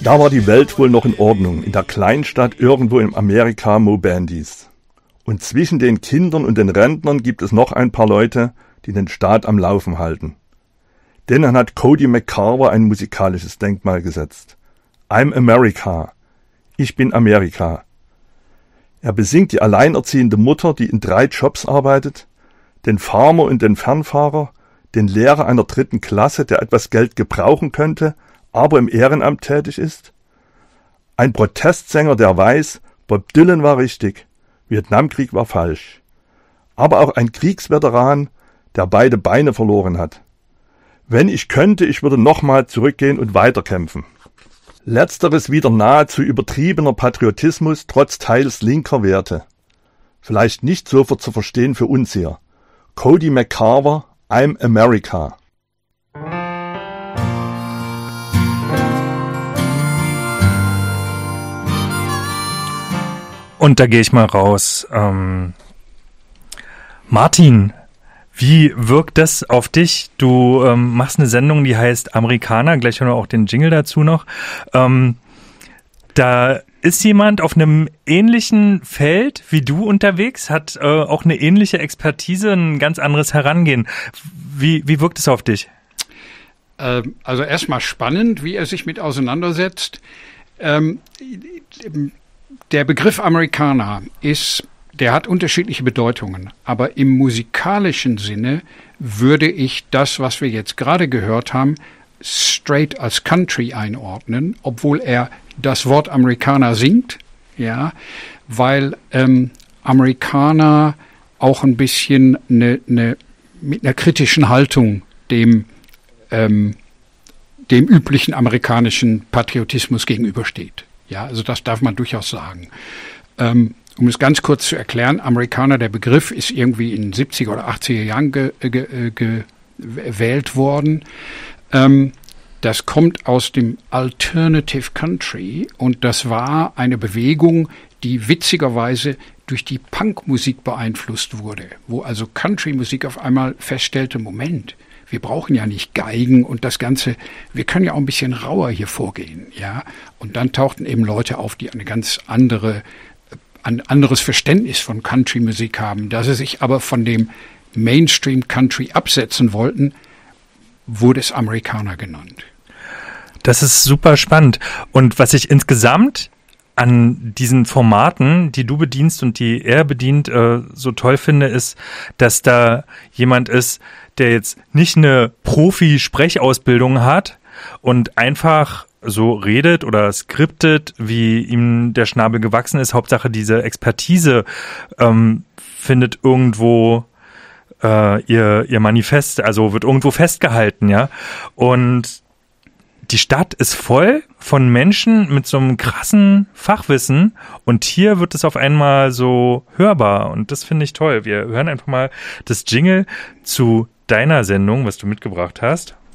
Da war die Welt wohl noch in Ordnung, in der Kleinstadt irgendwo in Amerika Mobandis. Und zwischen den Kindern und den Rentnern gibt es noch ein paar Leute, die den Staat am Laufen halten. Denen hat Cody McCarver ein musikalisches Denkmal gesetzt. I'm America. Ich bin Amerika. Er besingt die alleinerziehende Mutter, die in 3 Jobs arbeitet, den Farmer und den Fernfahrer, den Lehrer einer 3. Klasse, der etwas Geld gebrauchen könnte, aber im Ehrenamt tätig ist. Ein Protestsänger, der weiß, Bob Dylan war richtig, Vietnamkrieg war falsch. Aber auch ein Kriegsveteran, der beide Beine verloren hat. Wenn ich könnte, ich würde nochmal zurückgehen und weiterkämpfen. Letzteres wieder nahezu übertriebener Patriotismus trotz teils linker Werte. Vielleicht nicht sofort zu verstehen für uns hier. Cody McCarver, I'm America. Und da gehe ich mal raus. Martin, wie wirkt das auf dich? Du machst eine Sendung, die heißt Amerikaner, gleich hören wir auch den Jingle dazu noch. Da ist jemand auf einem ähnlichen Feld wie du unterwegs, hat auch eine ähnliche Expertise, ein ganz anderes Herangehen. Wie wirkt es auf dich? Also erstmal spannend, wie er sich mit auseinandersetzt. Der Begriff Amerikaner der hat unterschiedliche Bedeutungen, aber im musikalischen Sinne würde ich das, was wir jetzt gerade gehört haben, straight als Country einordnen, obwohl er das Wort Amerikaner singt, ja, weil Amerikaner auch ein bisschen mit einer kritischen Haltung dem üblichen amerikanischen Patriotismus gegenübersteht. Ja, also das darf man durchaus sagen. Um es ganz kurz zu erklären, Amerikaner, der Begriff ist irgendwie in den 70er oder 80er Jahren gewählt worden. Das kommt aus dem Alternative Country und das war eine Bewegung, die witzigerweise durch die Punkmusik beeinflusst wurde, wo also Country-Musik auf einmal feststellte, Moment, wir brauchen ja nicht Geigen und das Ganze, wir können ja auch ein bisschen rauer hier vorgehen, ja. Und dann tauchten eben Leute auf, die ein anderes Verständnis von Country-Musik haben. Da sie sich aber von dem Mainstream-Country absetzen wollten, wurde es Amerikaner genannt. Das ist super spannend. Und was ich insgesamt an diesen Formaten, die du bedienst und die er bedient, so toll finde, ist, dass da jemand ist, der jetzt nicht eine Profi-Sprechausbildung hat und einfach so redet oder skriptet, wie ihm der Schnabel gewachsen ist. Hauptsache diese Expertise findet irgendwo ihr Manifest, also wird irgendwo festgehalten, ja. Und die Stadt ist voll von Menschen mit so einem krassen Fachwissen und hier wird es auf einmal so hörbar und das finde ich toll. Wir hören einfach mal das Jingle zu deiner Sendung, was du mitgebracht hast.